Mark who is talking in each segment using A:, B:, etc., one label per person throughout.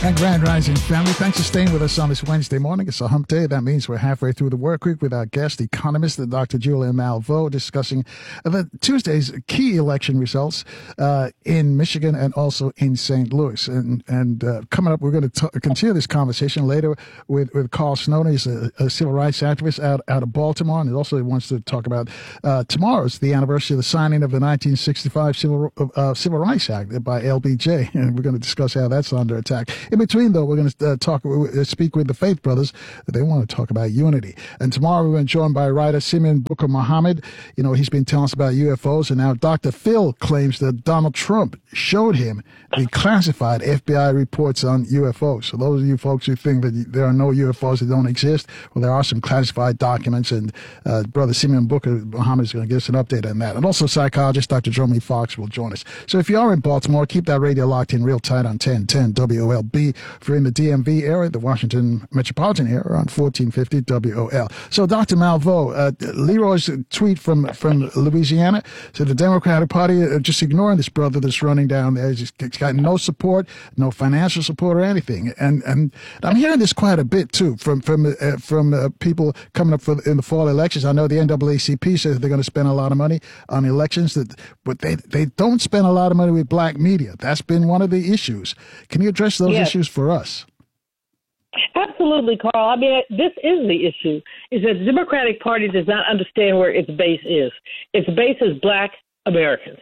A: And Grand Rising family, thanks for staying with us on this Wednesday morning. It's a hump day. That means we're halfway through the work week with our guest, economist, Dr. Julian Malveaux, discussing Tuesday's key election results in Michigan and also in St. Louis. And coming up, we're going to continue this conversation later with Carl Snowden. He's a civil rights activist out of Baltimore, and he also wants to talk about tomorrow's the anniversary of the signing of the 1965 Civil Rights Act by LBJ, and we're going to discuss how that's under attack. In between, though, we're going to speak with the Faith Brothers. They want to talk about unity. And tomorrow we're joined by writer Simeon Booker Muhammad. You know, he's been telling us about UFOs, and now Dr. Phil claims that Donald Trump showed him the classified FBI reports on UFOs. So those of you folks who think that there are no UFOs that don't exist, well, there are some classified documents, and Brother Simeon Booker Muhammad is going to give us an update on that. And also psychologist Dr. Jeremy Fox will join us. So if you are in Baltimore, keep that radio locked in real tight on 1010 WOLB. If you're in the DMV area, the Washington metropolitan area, on 1450 WOL. So, Dr. Malveaux, Leroy's tweet from Louisiana said the Democratic Party just ignoring this brother that's running down there. He's got no support, no financial support or anything. And I'm hearing this quite a bit too from people coming up in the fall elections. I know the NAACP says they're going to spend a lot of money on elections, but they don't spend a lot of money with black media. That's been one of the issues. Can you address those issues for us?
B: Absolutely, Carl. I mean, this is the issue, is that the Democratic Party does not understand where its base is. Its base is black Americans.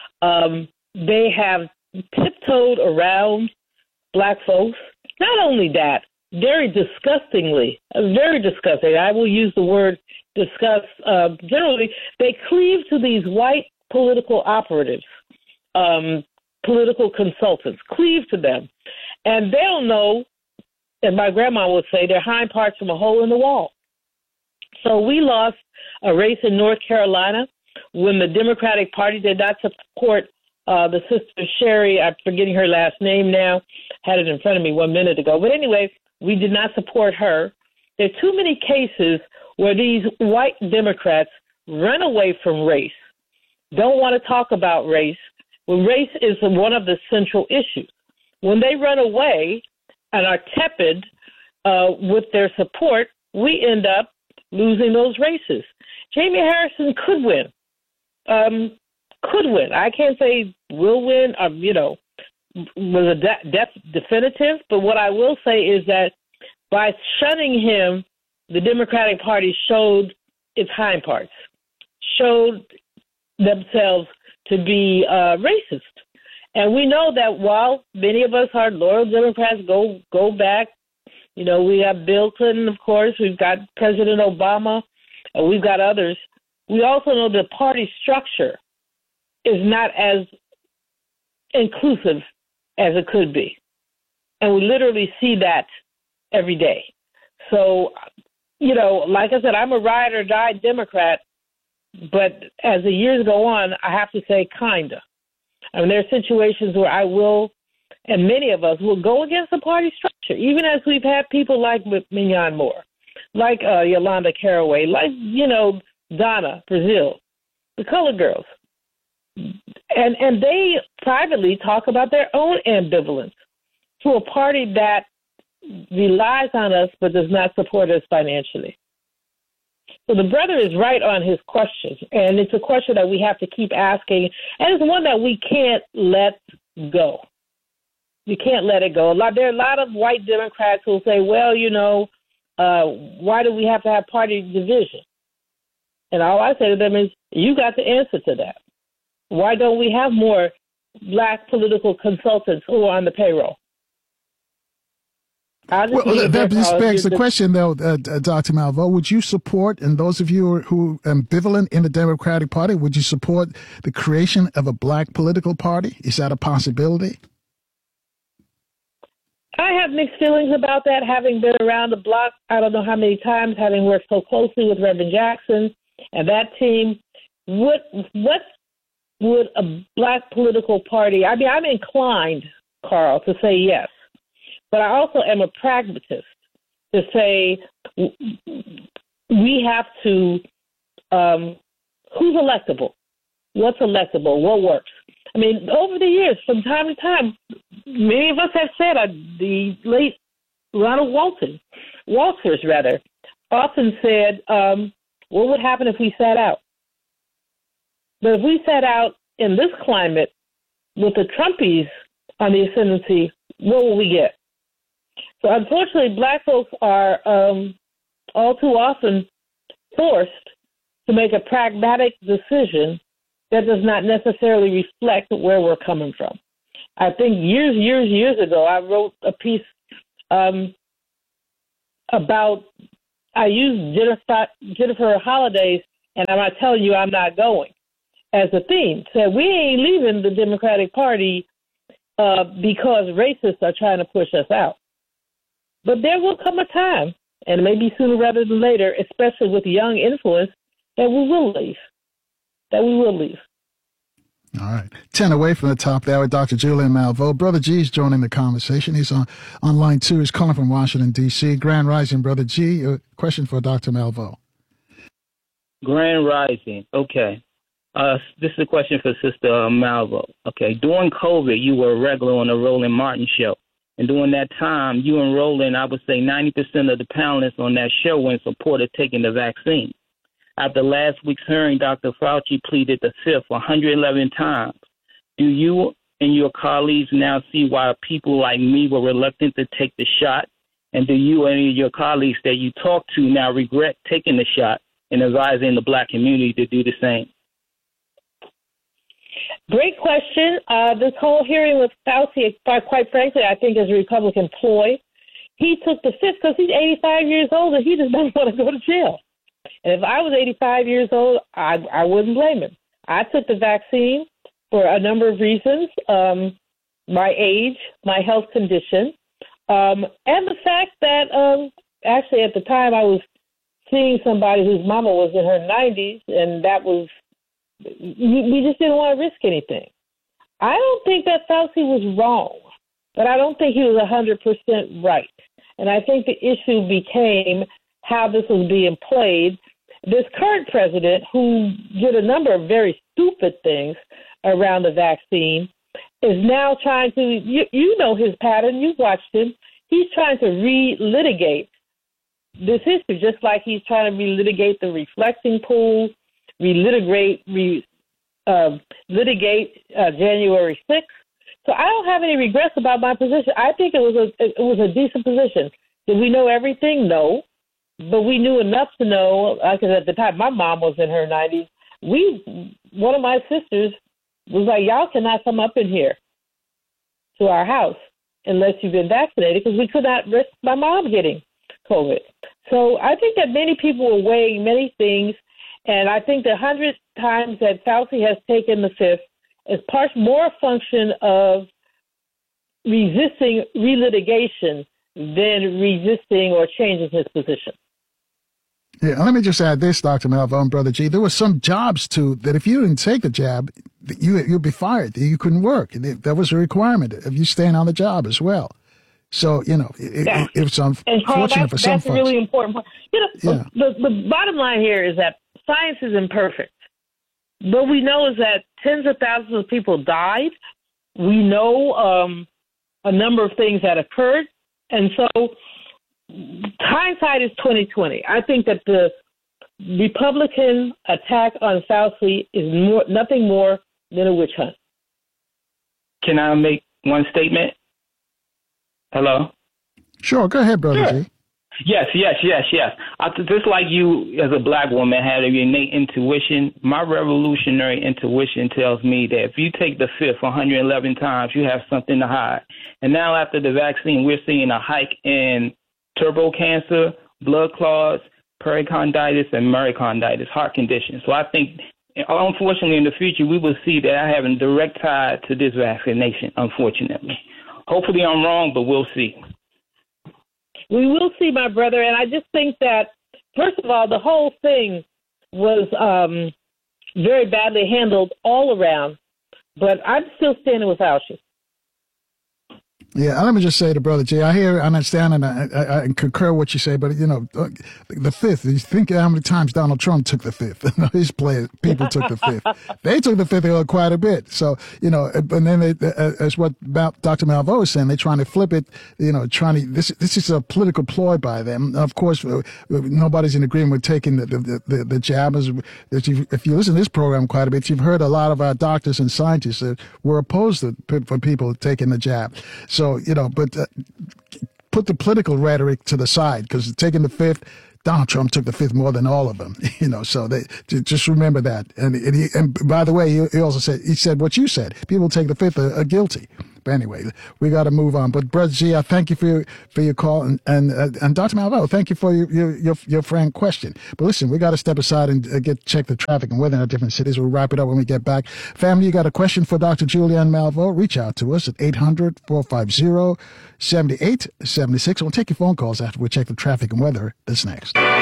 B: They have tiptoed around black folks. Not only that, very disgusting, I will use the word disgust generally, they cleave to these white political operatives, political consultants, cleave to them. And they don't know, and my grandma would say, their hind parts from a hole in the wall. So we lost a race in North Carolina when the Democratic Party did not support the sister Sherry. I'm forgetting her last name now. Had it in front of me 1 minute ago. But anyway, we did not support her. There are too many cases where these white Democrats run away from race, don't want to talk about race, when race is one of the central issues. When they run away and are tepid with their support, we end up losing those races. Jamie Harrison could win. I can't say will win, was a definitive, but what I will say is that by shunning him, the Democratic Party showed its hind parts, showed themselves to be racist. And we know that while many of us are loyal Democrats, go back, we have Bill Clinton, of course, we've got President Obama, we've got others. We also know the party structure is not as inclusive as it could be. And we literally see that every day. So, like I said, I'm a ride or die Democrat, but as the years go on, I have to say kinda. I mean, there are situations where I will, and many of us will go against the party structure, even as we've had people like Mignon Moore, like Yolanda Caraway, like, Donna Brazile, the colored girls. And they privately talk about their own ambivalence to a party that relies on us but does not support us financially. So the brother is right on his question, and it's a question that we have to keep asking, and it's one that we can't let go. You can't let it go. There are a lot of white Democrats who will say, well, why do we have to have party division? And all I say to them is, you got the answer to that. Why don't we have more black political consultants who are on the payroll?
A: Well, that begs the question, though, Dr. Malveaux. Would you support, and those of you who are ambivalent in the Democratic Party, would you support the creation of a black political party? Is that a possibility?
B: I have mixed feelings about that, having been around the block, I don't know how many times, having worked so closely with Reverend Jackson and that team. What would a black political party, I'm inclined, Carl, to say yes. But I also am a pragmatist to say we have to, who's electable? What's electable? What works? I mean, over the years, from time to time, many of us have said, the late Ronald Walters often said, what would happen if we sat out? But if we sat out in this climate with the Trumpies on the ascendancy, what will we get? So unfortunately, black folks are all too often forced to make a pragmatic decision that does not necessarily reflect where we're coming from. I think years ago, I wrote a piece about, I used Jennifer Holiday's, and I'm not telling you I'm not going, as a theme. Said we ain't leaving the Democratic Party because racists are trying to push us out. But there will come a time, and maybe sooner rather than later, especially with young influence, that we will leave.
A: All right. 10 away from the top there with Dr. Julian Malveaux. Brother G's joining the conversation. He's on line 2. He's calling from Washington, D.C. Grand Rising, Brother G. A question for Dr. Malveaux.
C: Grand Rising. Okay. This is a question for Sister Malveaux. Okay. During COVID, you were a regular on the Roland Martin show. And during that time, you and Roland, I would say 90% of the panelists on that show were in support of taking the vaccine. After last week's hearing, Dr. Fauci pleaded the fifth 111 times. Do you and your colleagues now see why people like me were reluctant to take the shot? And do you and your colleagues that you talk to now regret taking the shot and advising the black community to do the same?
B: Great question. This whole hearing with Fauci, quite frankly, I think is a Republican ploy. He took the fifth because he's 85 years old and he does not want to go to jail. And if I was 85 years old, I wouldn't blame him. I took the vaccine for a number of reasons, my age, my health condition, and the fact that actually at the time I was seeing somebody whose mama was in her 90s, and that was, we just didn't want to risk anything. I don't think that Fauci was wrong, but I don't think he was 100% right. And I think the issue became how this was being played. This current president, who did a number of very stupid things around the vaccine, is now trying to, you know his pattern, you've watched him, he's trying to relitigate this history, just like he's trying to relitigate the reflecting pool, litigate January 6th. So I don't have any regrets about my position. I think it was a decent position. Did we know everything? No. But we knew enough to know, because at the time my mom was in her 90s. One of my sisters was like, y'all cannot come up in here to our house unless you've been vaccinated, because we could not risk my mom getting COVID. So I think that many people were weighing many things, and I think the 100 times that Fauci has taken the fifth is more a function of resisting relitigation than resisting or changing his position.
A: Yeah, let me just add this, Dr. Malveaux and Brother G. There were some jobs, too, that if you didn't take the jab, you'd be fired. You couldn't work. That was a requirement of you staying on the job as well. So, it's unfortunate for some folks.
B: That's a really important point. The bottom line here is that science is imperfect. What we know is that tens of thousands of people died. We know a number of things that occurred. And so hindsight is 20/20. I think that the Republican attack on Fauci is nothing more than a witch hunt.
C: Can I make one statement? Hello?
A: Sure, go ahead, Brother G.
C: Yes. Just like you, as a black woman, had an innate intuition, my revolutionary intuition tells me that if you take the fifth 111 times, you have something to hide. And now after the vaccine, we're seeing a hike in turbo cancer, blood clots, pericarditis, and myocarditis, heart conditions. So I think, unfortunately, in the future, we will see that I have a direct tie to this vaccination, unfortunately. Hopefully I'm wrong, but we'll see.
B: We will see, my brother, and I just think that, first of all, the whole thing was very badly handled all around, but I'm still standing with Fauci.
A: Yeah, let me just say to Brother Jay, I hear, I understand, and I concur what you say, but, the fifth, you think how many times Donald Trump took the fifth? His people took the fifth. They took the fifth quite a bit. So, and then as what Dr. Malveaux is saying, they're trying to flip it, this is a political ploy by them. Of course, nobody's in agreement with taking the jab. If you listen to this program quite a bit, you've heard a lot of our doctors and scientists that were opposed for people taking the jab. So, but put the political rhetoric to the side, because taking the fifth, Donald Trump took the fifth more than all of them, so they just remember that. And by the way, he also said what you said. People take the fifth are guilty. But anyway, we got to move on. But Brother G, I thank you for your call, and Dr. Malveaux, thank you for your frank question. But listen, we got to step aside and check the traffic and weather in our different cities. We'll wrap it up when we get back. Family, you got a question for Dr. Julianne Malveaux? Reach out to us at 800-450-7876. We'll take your phone calls after we check the traffic and weather. That's next.